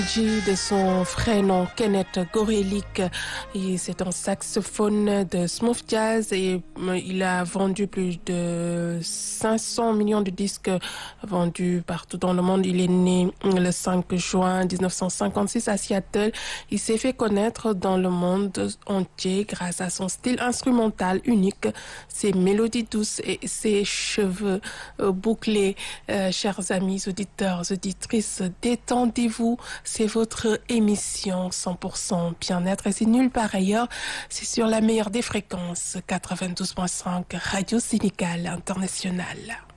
De son vrai nom Kenneth Gorelick. C'est un saxophone de smooth jazz et il a vendu plus de 500 millions de disques vendus partout dans le monde. Il est né le 5 juin 1956 à Seattle. Il s'est fait connaître dans le monde entier grâce à son style instrumental unique, ses mélodies douces et ses cheveux bouclés. Chers amis auditeurs, auditrices, détendez-vous. C'est votre émission 100% bien-être et c'est nulle part ailleurs. C'est sur la meilleure des fréquences, 92.5 Radio Sénégal International.